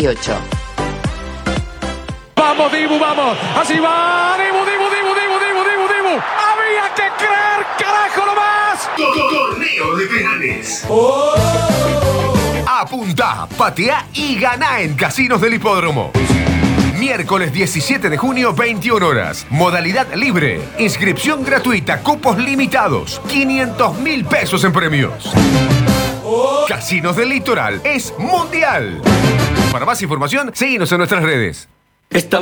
18. Vamos, Dibu, vamos. Así va. Dibu. Había que creer, carajo, nomás. Torneo de penales. Apunta, patea y gana en Casinos del Hipódromo. Miércoles 17 de junio, 21 horas. Modalidad libre. Inscripción gratuita. Cupos limitados. 500.000 pesos en premios. Casinos del Litoral es mundial. Para más información, síguenos en nuestras redes.